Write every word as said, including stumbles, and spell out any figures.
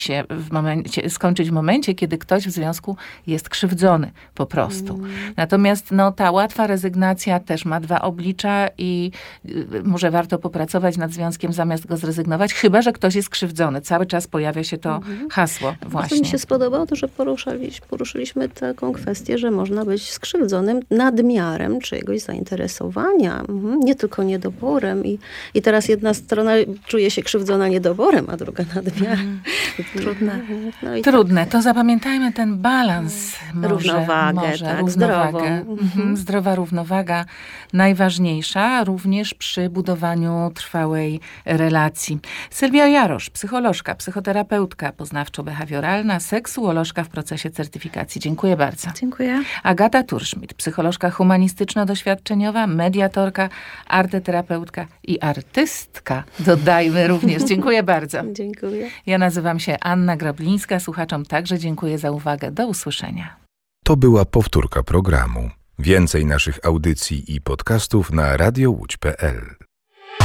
się w momencie, skończyć w momencie, kiedy ktoś w związku jest krzywdzony po prostu. Mm. Natomiast no, ta łatwa rezygnacja też ma dwa oblicza i y, może warto popracować nad związkiem zamiast go zrezygnować, chyba że ktoś jest krzywdzony. Cały czas pojawia się to mm. hasło właśnie. Bardzo mi się spodobało to, że poruszyliśmy, poruszyliśmy taką kwestię, że można być skrzywdzonym nadmiarem czyjegoś zainteresowania, mhm. nie tylko niedoborem. I, I teraz jedna strona czuje się krzywdzona niedoborem, a druga nadmiarem. Mm. Trudne. No i Trudne. Tak. To zapamiętajmy ten balans. Może, równowagę, może, tak, równowagę. zdrową. Mhm. Zdrowa równowaga najważniejsza, również przy budowaniu trwałej relacji. Sylwia Jarosz, psycholożka, psychoterapeutka poznawczo-behawioralna, seksuolożka w procesie certyfikacji. Dziękuję bardzo. Dziękuję. Agata Turszmit, psycholożka humanistyczno-doświadczeniowa, mediatorka, arteterapeutka i artystka. Dodajmy również. Dziękuję bardzo. Dziękuję. Ja nazywam się Anna Grablińska. Słuchaczom także dziękuję za uwagę. Do usłyszenia. To była powtórka programu. Więcej naszych audycji i podcastów na radio łódź kropka pe el.